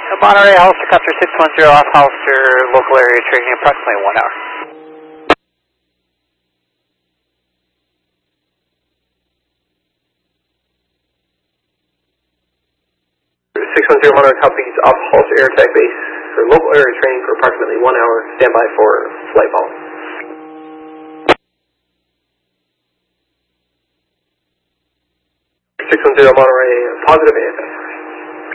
Monterey, Hollister, 610 off Hollister, local area training approximately 1 hour. 610 Monterey, copies off Hollister Air Attack Base for local area training for approximately 1 hour. Stand by for flight ball. 610 Monterey, positive AFS.